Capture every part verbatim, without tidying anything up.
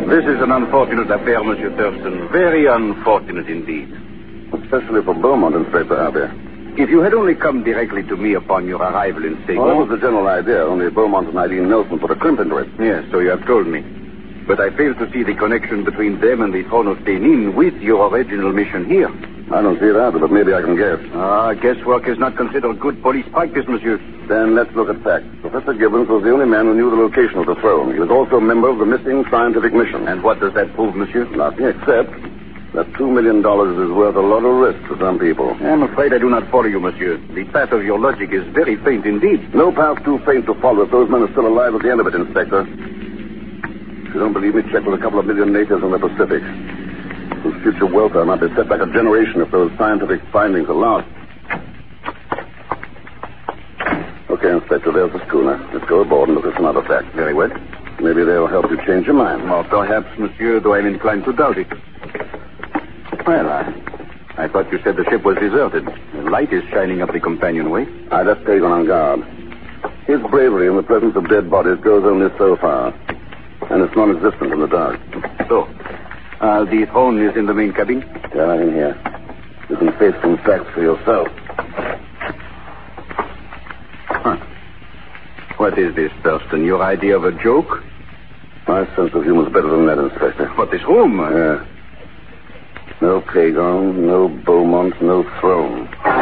This is an unfortunate affair, Monsieur Thurston. Very unfortunate indeed. Especially for Beaumont, Inspector Abbey. If you had only come directly to me upon your arrival in Sago... Well, that was the general idea. Only Beaumont and Eileen Nelson put a crimp into it. Yes, so you have told me. But I fail to see the connection between them and the throne of Benin with your original mission here. I don't see it either, but maybe I can guess. Ah, guesswork is not considered good police practice, monsieur. Then let's look at facts. Professor Gibbons was the only man who knew the location of the throne. He was also a member of the missing scientific mission. And what does that prove, monsieur? Nothing except that two million dollars is worth a lot of risk to some people. I'm afraid I do not follow you, monsieur. The path of your logic is very faint indeed. No path too faint to follow if those men are still alive at the end of it, Inspector. If you don't believe me, check with a couple of million natives in the Pacific, whose future welfare might be set back a generation if those scientific findings are lost. Okay, Inspector, there's the schooner. Let's go aboard and look at some other facts. Very well. Maybe they'll help you change your mind. Or perhaps, monsieur, though I'm inclined to doubt it. Well, I, I thought you said the ship was deserted. The light is shining up the companionway. I left Pagan on guard. His bravery in the presence of dead bodies goes only so far. And it's non-existent in the dark. So, uh, the throne is in the main cabin? Yeah, in here. You can face some facts for yourself. Huh. What is this, Thurston? Your idea of a joke? My sense of humor is better than that, Inspector. What, this room? Yeah. No Pagan, no Beaumont, no throne.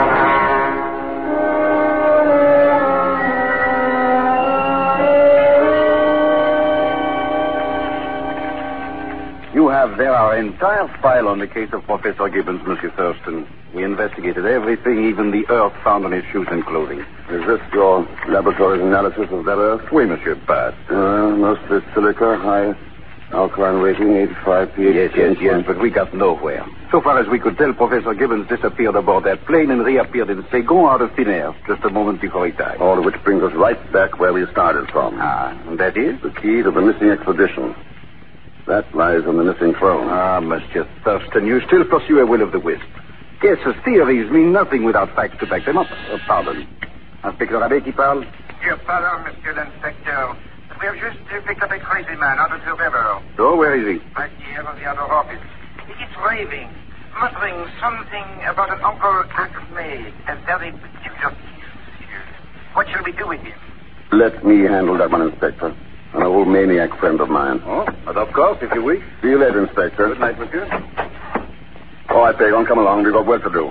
You have there our entire file on the case of Professor Gibbons, Monsieur Thurston. We investigated everything, even the earth found on his shoes and clothing. Is this your laboratory's analysis of that earth? Oui, Monsieur Bass. Uh, mostly silica, high alkaline rating, eighty-five pH. Yes, yes, yes, but we got nowhere. So far as we could tell, Professor Gibbons disappeared aboard that plane and reappeared in Sagon out of thin air just a moment before he died. All of which brings us right back where we started from. Ah, and that is? The key to the missing expedition. That lies on the missing throne. Ah, Monsieur Thurston, you still pursue a will of the wisp. Guesses, theories mean nothing without facts to back them up. Uh, pardon. Inspector Abbé qui parle? Dear pardon, Monsieur l'Inspecteur. We have just uh, picked up a crazy man out of the river. So, where is he? Right here on the other office. He keeps raving, muttering something about an Uncle Ahmed, a very peculiar case. What shall we do with him? Let me handle that one, Inspector. An old maniac friend of mine. Oh, but of course, if you wish. See you later, Inspector. Good night, monsieur. All right, Pagan, come along. We've got work to do.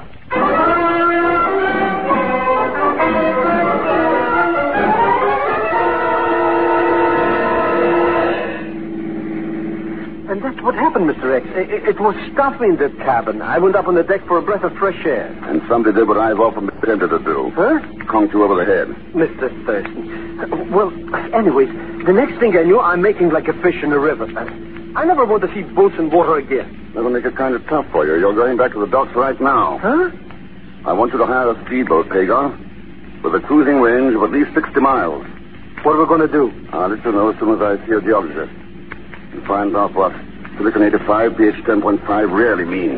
And that's what happened, Mister X. It, it was stuffy in the cabin. I went up on the deck for a breath of fresh air. And somebody did what I've often been tempted to do. Huh? Conked you over the head. Mister Thurston. Well, anyways, the next thing I knew, I'm making like a fish in a river. I never want to see boats in water again. That'll make it kind of tough for you. You're going back to the docks right now. Huh? I want you to hire a speedboat, Pagan, with a cruising range of at least sixty miles. What are we going to do? I'll let you know as soon as I see a geologist. And find out what silicon eighty-five, pH ten point five really means.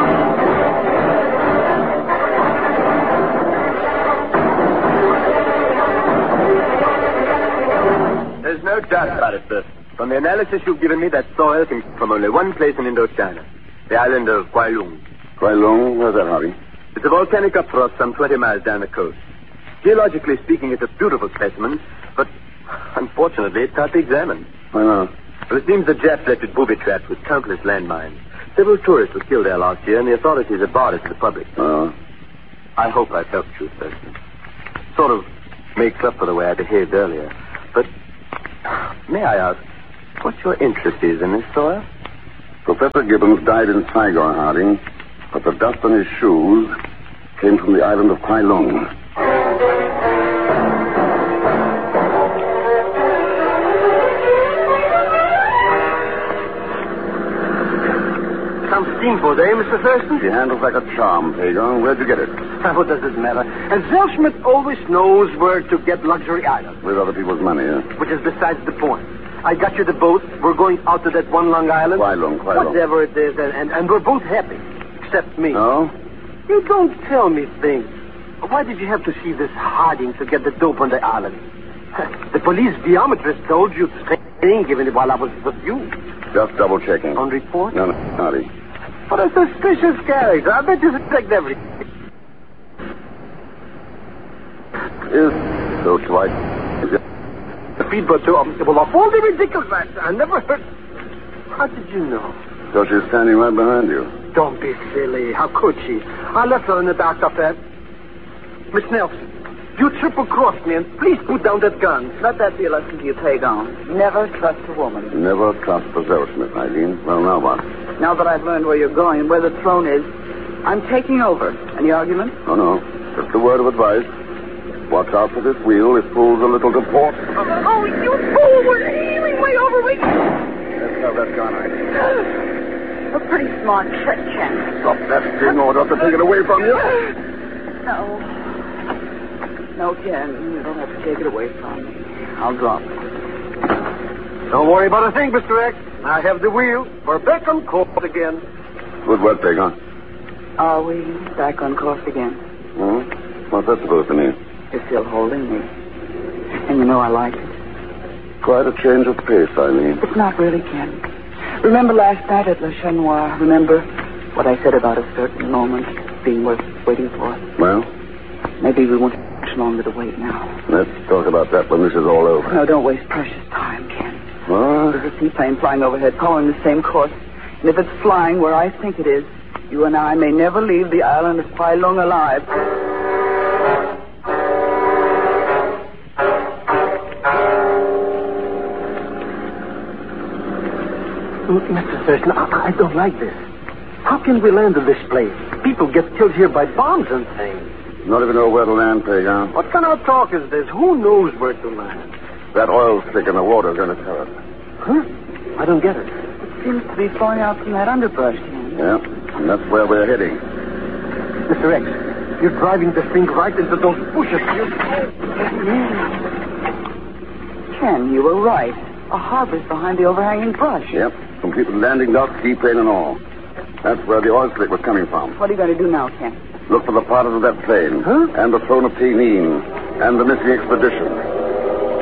There's no doubt about it, sir. From the analysis you've given me, that soil comes from only one place in Indochina, the island of Kwai Lung. Kwai Lung? Where's that, Harvey? It's a volcanic upthrust some twenty miles down the coast. Geologically speaking, it's a beautiful specimen, but unfortunately, it can't be examined. Why not? Well, it seems the Japs left it booby trapped with countless landmines. Several tourists were killed there last year, and the authorities have barred it to the public. Oh. I hope I've helped you, Thurston. Sort of makes up for the way I behaved earlier. But may I ask what your interest is in this soil? Professor Gibbons died in Saigon, Harding, but the dust on his shoes came from the island of Kwai Lung. Some steamboat, eh, Mister Thurston? He handles like a charm, Pagan. Where'd you get it? What does it matter? And Zellschmidt always knows where to get luxury items. With other people's money, eh? Which is besides the point. I got you the boat. We're going out to that one Long Island. Kwai Lung, Kwai Lung. Whatever it is, and, and, and we're both happy. Except me. Oh? You don't tell me things. Why did you have to see this Harding to get the dope on the island? The police geometrist told you to stay in, given it while I was with you. Just double checking. On report? No, no, Hardy. What a suspicious character. I bet you suspect everything. Is so twice. Speedboat too. Um, well, of all the ridiculous acts, I never heard. How did you know? So she's standing right behind you. Don't be silly. How could she? I left her in the dark up there. Miss Nelson, you triple-crossed me, and please put down that gun. Let that be a lesson to you, Pagan. Never trust a woman. Never trust the Zellsmith, Eileen. Well, now what? Now that I've learned where you're going and where the throne is, I'm taking over. Any argument? Oh, no. Just a word of advice. Watch out for this wheel. It pulls a little to port. Oh, you fool! We're heeling way over. We... Let's have that gun, Eileen. A pretty smart trick, Ken. Stop that thing or I'll have to take it away from you. No. No, Ken. You don't have to take it away from me. I'll drop it. Don't worry about a thing, Mister X. I have the wheel. We're back on course again. Good work, Pagan. Are we back on course again? Hmm? What's that supposed to mean? You're still holding me. And you know I like it. Quite a change of pace, Eileen. It's not really, Ken. Remember last night at Le Chanois? Remember what I said about a certain moment being worth waiting for? Well? Maybe we won't have much longer to wait now. Let's talk about that when this is all over. No, don't waste precious time, Ken. What? There's a seaplane flying overhead, following the same course. And if it's flying where I think it is, you and I may never leave the island of Pai Lung alive. Mister Thurston, I, I don't like this. How can we land in this place? People get killed here by bombs and things. Not even know where to land, Pagan. What kind of talk is this? Who knows where to land? That oil slick in the water is going to tell us. Huh? I don't get it. It seems to be flowing out from that underbrush, Ken. Yeah, and that's where we're heading. Mister X, you're driving this thing right into those bushes. You... Ken, you were right. A harbor's behind the overhanging brush. Yep, completed landing dock, seaplane and all. That's where the oil slick was coming from. What are you going to do now, Ken? Look for the pilots of that plane. Huh? And the throne of Tainin. And the missing expedition.